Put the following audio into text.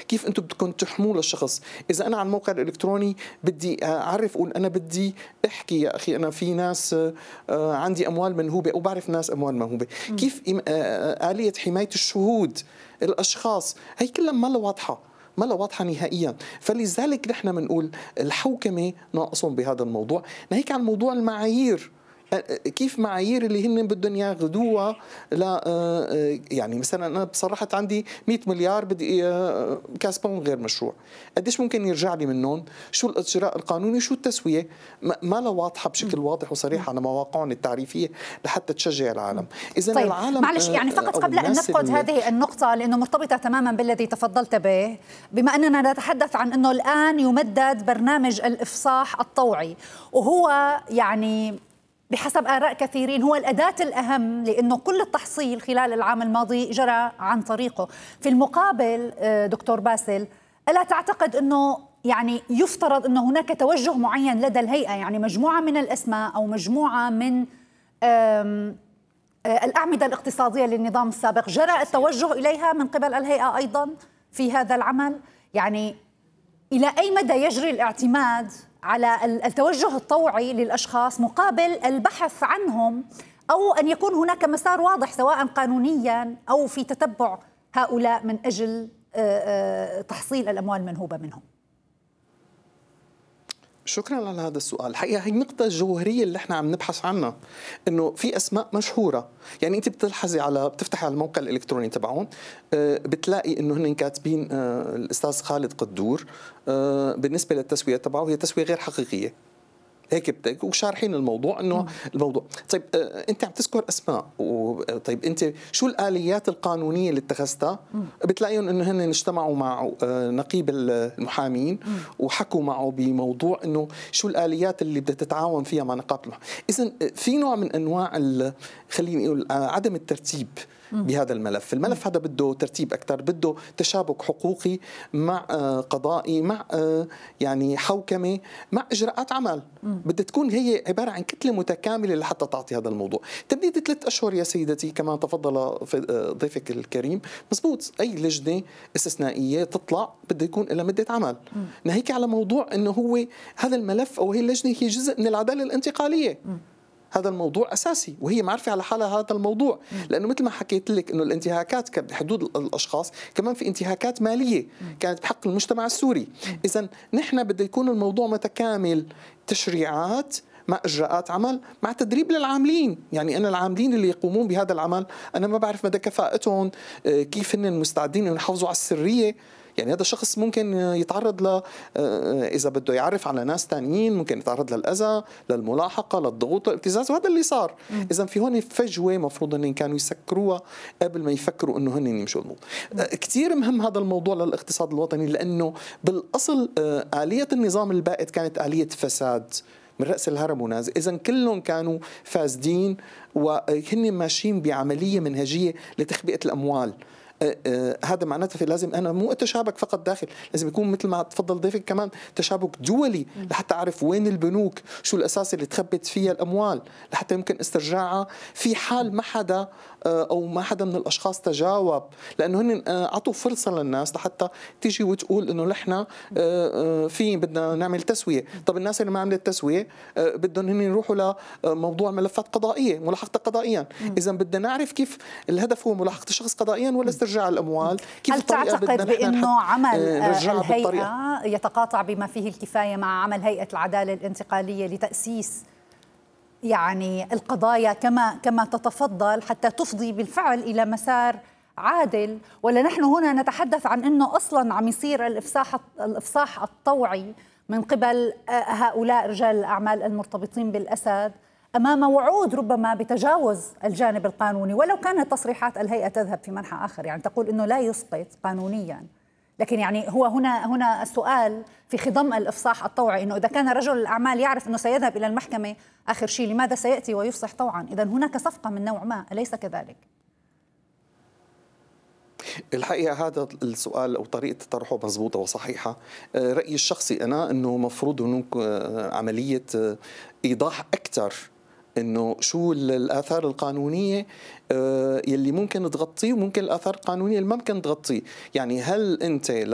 كيف انتم بدكم تحموا للشخص؟ اذا انا على الموقع الالكتروني بدي اعرف اقول انا بدي احكي يا اخي انا في ناس عندي اموال منهوبه او بعرف ناس اموال منهوبه، كيف آلية حماية الشهود الاشخاص هي كلها ما لها واضحه، ما لها واضحة نهائيا. فلذلك نحن بنقول الحوكمة ناقصهم بهذا الموضوع. ناهيك عن موضوع المعايير، كيف معايير اللي هن بدهم ياخذوها لا يعني مثلا انا بصراحه عندي 100 مليار بدي كاس بون غير مشروع، قديش ممكن يرجع لي منهم؟ شو الاجراء القانوني؟ شو التسويه؟ ما لا واضحه بشكل واضح وصريح على مواقعهم التعريفيه لحتى تشجع العالم. اذا طيب العالم معلش يعني فقط قبل ان نفقد هذه النقطه لانه مرتبطه تماما بالذي تفضلت به، بما اننا نتحدث عن انه الان يمدد برنامج الافصاح الطوعي، وهو يعني بحسب آراء كثيرين هو الأداة الأهم، لأنه كل التحصيل خلال العام الماضي جرى عن طريقه. في المقابل دكتور باسل، ألا تعتقد أنه يعني يفترض أنه هناك توجه معين لدى الهيئة، يعني مجموعة من الأسماء أو مجموعة من الأعمدة الاقتصادية للنظام السابق جرى التوجه إليها من قبل الهيئة أيضا في هذا العمل؟ يعني إلى أي مدى يجري الاعتماد على التوجه الطوعي للأشخاص مقابل البحث عنهم، أو أن يكون هناك مسار واضح سواء قانونيا أو في تتبع هؤلاء من أجل تحصيل الأموال المنهوبة منهم؟ شكرا على هذا السؤال. الحقيقه هي النقطه الجوهريه اللي احنا عم نبحث عنها، انه في اسماء مشهوره، يعني انت بتلحظي بتفتحي على الموقع الالكتروني تبعهم بتلاقي انه هن كاتبين الاستاذ خالد قدور، بالنسبه للتسويه تبعه هي تسويه غير حقيقيه، هيك وشارحين الموضوع انه الموضوع. طيب انت عم تذكر اسماء، طيب انت شو الاليات القانونيه اللي اتخذتها؟ بتلاقيهم انه هن اجتمعوا مع نقيب المحامين وحكوا معه بموضوع انه شو الاليات اللي بدها تتعاون فيها مع نقابه المحامين. اذا في نوع من انواع خليني اقول عدم الترتيب بهذا الملف. الملف هذا بده ترتيب أكثر، بده تشابك حقوقي مع قضائي، مع يعني حوكمة، مع إجراءات عمل. بدها تكون هي عبارة عن كتلة متكاملة لحتى تعطي هذا الموضوع. تمديد 3 أشهر يا سيدتي كما تفضل ضيفك الكريم، مزبوط، أي لجنة استثنائية تطلع بده يكون لها مدة عمل. ناهيك على موضوع أنه هو هذا الملف أو هي اللجنة هي جزء من العدالة الانتقالية. هذا الموضوع أساسي وهي معرفة على حالها هذا الموضوع، لأنه مثل ما حكيت لك أنه الانتهاكات كانت بحدود الأشخاص، كمان في انتهاكات مالية كانت بحق المجتمع السوري. إذن نحن بده يكون الموضوع متكامل، تشريعات مع إجراءات عمل مع تدريب للعاملين. يعني أنا العاملين اللي يقومون بهذا العمل أنا ما بعرف مدى كفاءتهم، كيف هن مستعدين أن يحافظوا على السرية. يعني هذا الشخص ممكن يتعرض إذا بده يعرف على ناس تانيين ممكن يتعرض للأذى، للملاحقة، للضغوط، للابتزاز، وهذا اللي صار. إذا في هون فجوة مفروض أن كانوا يسكروها قبل ما يفكروا أنه هن يمشوا الموضوع. كتير مهم هذا الموضوع للاقتصاد الوطني، لأنه بالأصل آلية النظام البائد كانت آلية فساد من رأس الهرم ونازل. إذن كلهم كانوا فاسدين وهن ماشيين بعملية منهجية لتخبئة الأموال. هذا معناته لازم أنا مو أتشابك فقط داخل، لازم يكون مثل ما تفضل ضيفك كمان تشابك دولي لحتى أعرف وين البنوك، شو الأساس اللي تخبت فيها الأموال لحتى يمكن استرجاعها في حال ما حدا أو ما حدا من الأشخاص تجاوب، لأنه هن عطوا فرصة للناس لحتى تيجي وتقول إنه نحن في بدنا نعمل تسوية. طب الناس اللي ما عملت تسوية بدهم هن يروحوا لموضوع ملفات قضائية، ملاحقة قضائيا. إذا بدنا نعرف كيف الهدف هو ملاحقة الشخص قضائيا ولا استرجاع الأموال. كيف هل تعتقد بأنه عمل الهيئة يتقاطع بما فيه الكفاية مع عمل هيئة العدالة الانتقالية لتأسيس يعني القضايا كما تتفضل حتى تفضي بالفعل إلى مسار عادل؟ ولا نحن هنا نتحدث عن أنه أصلا عم يصير الإفصاح الطوعي من قبل هؤلاء رجال الأعمال المرتبطين بالأسد أمام وعود ربما بتجاوز الجانب القانوني، ولو كانت تصريحات الهيئة تذهب في منحى آخر، يعني تقول أنه لا يسقط قانونيا، لكن يعني هو هنا السؤال في خضم الإفصاح الطوعي، أنه إذا كان رجل الأعمال يعرف أنه سيذهب إلى المحكمة آخر شيء لماذا سيأتي ويفصح طوعا؟ إذن هناك صفقة من نوع ما، أليس كذلك؟ الحقيقة هذا السؤال أو طريقة طرحه مضبوطة وصحيحة. رأيي الشخصي أنا أنه مفروض هناك عملية إيضاح أكثر انه شو الاثار القانونيه يلي ممكن تغطيه وممكن الاثار القانونيه اللي ما ممكن تغطيه. يعني هل انت